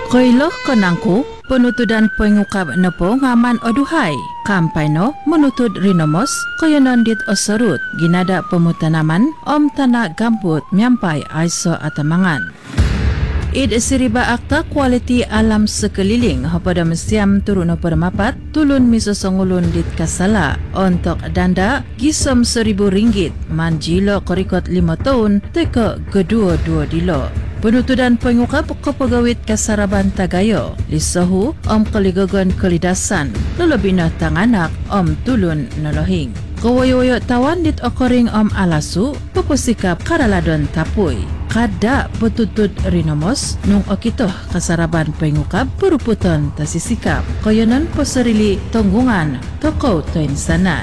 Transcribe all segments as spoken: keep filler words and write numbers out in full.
Koilo konangku, penutudan pengukap nepo ngaman oduhai. Kampai no menutut rinomos koyonon dit osorut ginada pemutanaman om tanah gambut miampai aiso atamangan. Id siriba akta kualiti alam sekeliling pada mesiam turun pada mapat tulun miso songulun dit kasala untuk danda gisom seribu ringgit manjilo korikot lima tahun teka kedua-dua dilo. Penutudan pengukap kepegawit kasaraban Tagayo lisahu om keligogon kelidasan lelebina tanganak om tulun nolohing. Kawayo-wayo tawan dit okoring om alasu pepusikap karaladon tapui. Kada betutut rinomos nung okitoh kasaraban pengukap peruputan tasisikap. Koyonan poserili tonggungan toko toin sanan.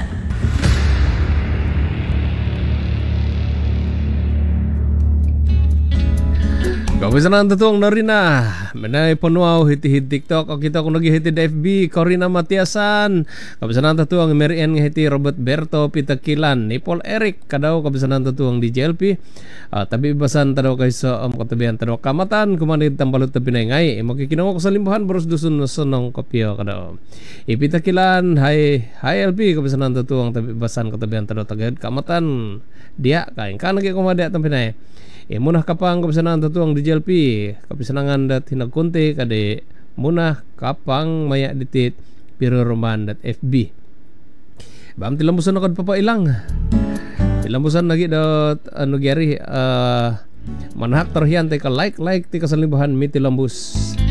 Kapisanan tutuang Norina menai penuau hiti-hiti TikTok o kita kuno hiti F B Corina Matiasan. Kapisanan tutuang Marian hiti Robert Berto Pitakilan Nipol Eric kadau kapisanan tutuang di J L P. Uh, tapi basan tadaw kaysa om um, katabihan tadaw kamatan kumanid tambalut ta pinay makikinawa ko sa limbahan baros dusun sunong kopyo kadau. Ipitakilan hai hai L P kapisanan tutuang tapi basan katabihan tadaw tagad kamatan dia kain kan lagi kumadia tampinay. E munah kapang kapisanan tutuang di J L P kapisanangan dat hinagkunti kade munah kapang maya ditit piro roman dat F B bam tilambusan akad papailang tilambusan lagi dot anu gyari uh, manhak terhian te ka like like ti kasalimbahan mi tilambus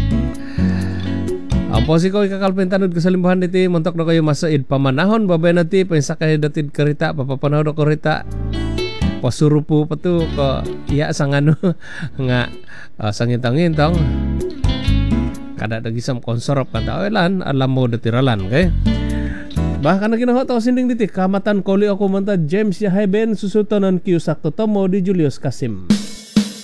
ampo si ko ikakalpentanod kasalimbahan diti montok na kayo masaid pamanahon babay nati pensakay datid karita papapanahon ko rita pasurupu patu ko iya sang ano nga uh, sangintang-intang kada dagisam konsorop kanta awelan alam mo detiralan kay bahkan na ginawa to sinding diti kamatan koli ako manta James Yahay Ben susutonan kiusak totomo di Julius Kasim.